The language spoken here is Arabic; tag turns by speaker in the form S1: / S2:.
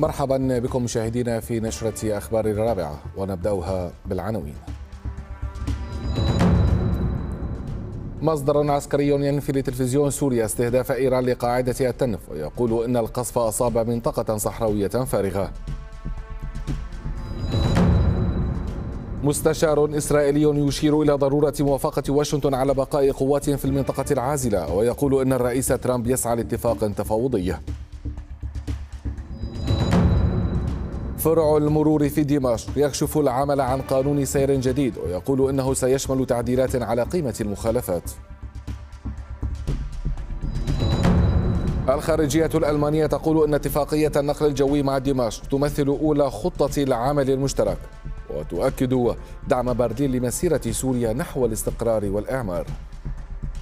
S1: مرحبا بكم مشاهدينا في نشرة أخبار الرابعة، ونبدأها بالعناوين. مصدر عسكري ينفي لتلفزيون سوريا استهداف إيران لقاعدة التنف، ويقول إن القصف أصاب منطقة صحراوية فارغة. مستشار إسرائيلي يشير إلى ضرورة موافقة واشنطن على بقاء قوات في المنطقة العازلة، ويقول إن الرئيس ترامب يسعى لاتفاق تفاوضي. فرع المرور في دمشق يكشف العمل عن قانون سير جديد، ويقول إنه سيشمل تعديلات على قيمة المخالفات. الخارجية الألمانية تقول إن اتفاقية النقل الجوي مع دمشق تمثل أولى خطة العمل المشترك، وتؤكد دعم برلين لمسيرة سوريا نحو الاستقرار والإعمار.